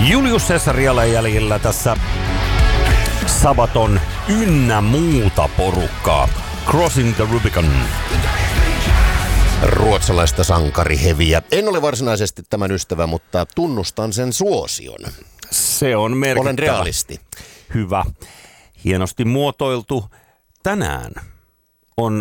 Julius Caesarialla jäljellä tässä Sabaton ynnä muuta porukkaa. Crossing the Rubicon. Ruotsalaista sankariheviä. En ole varsinaisesti tämän ystävä, mutta tunnustan sen suosion. Se on merkittävä. Olen realisti. Hyvä. Hienosti muotoiltu. Tänään on,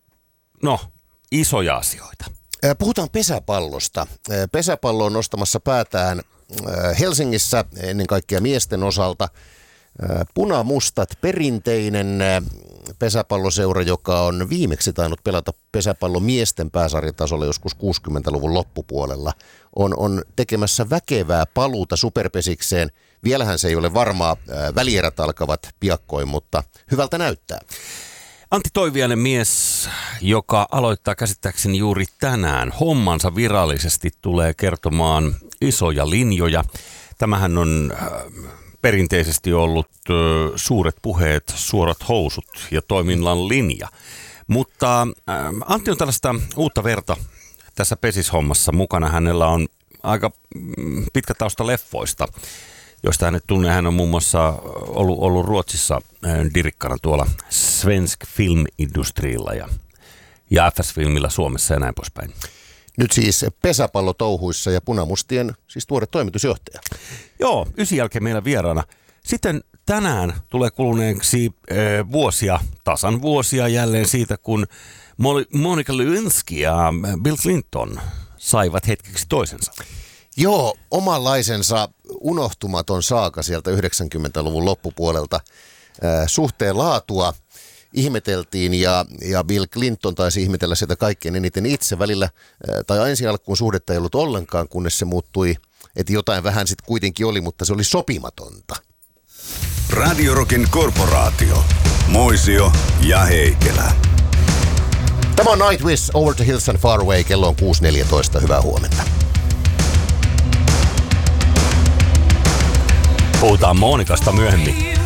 isoja asioita. Puhutaan pesäpallosta. Pesäpallo on nostamassa päätään Helsingissä ennen kaikkea miesten osalta. Punamustat, perinteinen pesäpalloseura, joka on viimeksi tainnut pelata pesäpallon miesten pääsarjatasolla joskus 60-luvun loppupuolella, on tekemässä väkevää paluuta superpesikseen. Vielähän se ei ole varmaa, välierät alkavat piakkoin, mutta hyvältä näyttää. Antti Toiviainen mies, joka aloittaa käsittääkseni juuri tänään hommansa virallisesti, tulee kertomaan isoja linjoja. Tämähän on perinteisesti ollut suuret puheet, suorat housut ja toiminnan linja. Mutta Antti on tällaista uutta verta tässä pesishommassa mukana. Hänellä on aika pitkä tausta leffoista, joista hänet tunnee. Hän on muun muassa ollut Ruotsissa dirikkana tuolla Svensk Filmindustrilla ja FS-filmillä Suomessa ja näin poispäin. Nyt siis pesäpallotouhuissa ja punamustien, siis tuore toimitusjohtaja. Joo, 9 jälkeen meillä vieraana. Sitten tänään tulee kuluneeksi tasan vuosia jälleen siitä, kun Monica Lewinsky ja Bill Clinton saivat hetkeksi toisensa. Joo, omanlaisensa unohtumaton saaka sieltä 90-luvun loppupuolelta. Suhteen laatua ihmeteltiin ja Bill Clinton taisi ihmetellä sitä kaikkein eniten itse välillä. Tai ensin alkuun suhdetta ei ollut ollenkaan, kunnes se muuttui, että jotain vähän sitten kuitenkin oli, mutta se oli sopimatonta. Radio Rockin korporaatio. Moisio ja Heikelä. Tämä on Nightwish, Over the Hills and Far Away. Kello on 6.14. Hyvää huomenta. Puhutaan Monikasta myöhemmin.